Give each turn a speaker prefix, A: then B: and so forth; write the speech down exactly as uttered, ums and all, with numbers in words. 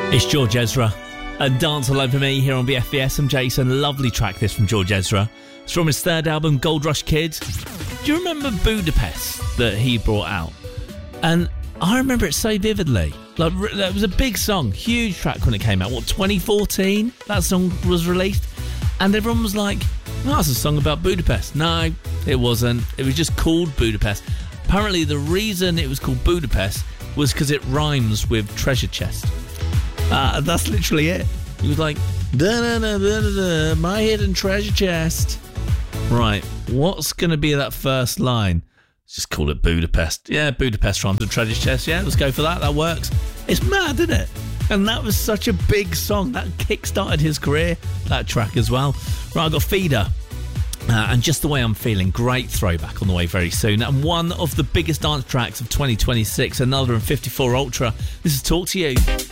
A: It's George Ezra and Dance All Over Me here on B F B S. I'm Jason. Lovely track this from George Ezra. It's from his third album, Gold Rush Kid. Do you remember Budapest that he brought out? And I remember it so vividly. Like, it was a big song, huge track when it came out. What, twenty fourteen? That song was released. And everyone was like, oh, that's a song about Budapest. No, it wasn't. It was just called Budapest. Apparently the reason it was called Budapest was because it rhymes with treasure chest. Uh, that's literally it. He was like, da, da, da, da, da, da, my hidden treasure chest. Right, what's going to be that first line? Let's just call it Budapest. Yeah, Budapest rhymes with treasure chest. Yeah, let's go for that. That works. It's mad, isn't it? And that was such a big song. That kick-started his career, that track as well. Right, I've got Feeder. Uh, and Just the Way I'm Feeling, great throwback on the way very soon. And one of the biggest dance tracks of twenty twenty-six, another in fifty-four Ultra. This is Talk to You.